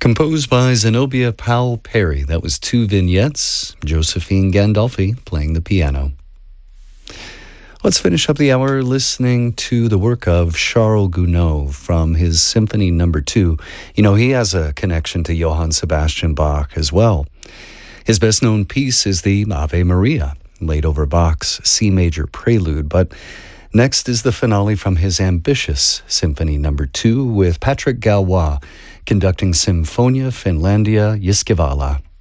Composed by Zenobia Powell Perry. That was two vignettes. Josephine Gandolfi playing the piano. Let's finish up the hour listening to the work of Charles Gounod from his Symphony No. 2. You know, he has a connection to Johann Sebastian Bach as well. His best-known piece is the Ave Maria, laid over Bach's C major prelude, but next is the finale from his ambitious Symphony No. 2 with Patrick Galois conducting Sinfonia Finlandia Jyskevala.